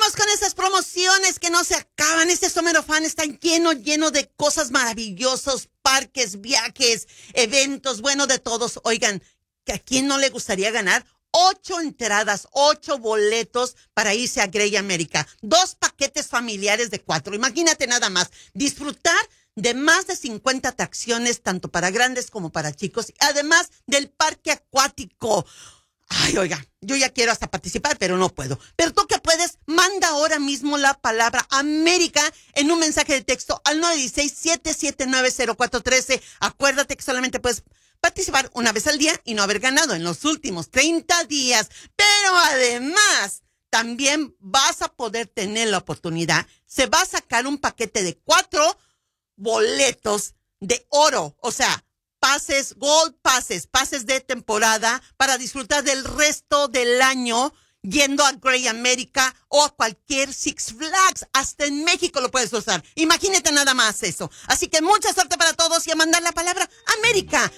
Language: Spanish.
Vamos con esas promociones que no se acaban. Este Summer of Fun está lleno de cosas maravillosas, parques, viajes, eventos, bueno, de todos. Oigan, ¿que a quién no le gustaría ganar 8 entradas, 8 boletos para irse a Great America? 2 paquetes familiares de 4. Imagínate nada más, disfrutar de más de 50 atracciones, tanto para grandes como para chicos, además del parque acuático. Ay, oiga, yo ya quiero hasta participar, pero no puedo. Pero tú que puedes, manda ahora mismo la palabra América en un mensaje de texto al 916-779-0413. Acuérdate que solamente puedes participar una vez al día y no haber ganado en los últimos 30 días. Pero además, también vas a poder tener la oportunidad. Se va a sacar un paquete de 4 boletos de oro. O sea, pases, gold passes, pases de temporada para disfrutar del resto del año yendo a Great America o a cualquier Six Flags. Hasta en México lo puedes usar. Imagínate nada más eso. Así que mucha suerte para todos y a mandar la palabra América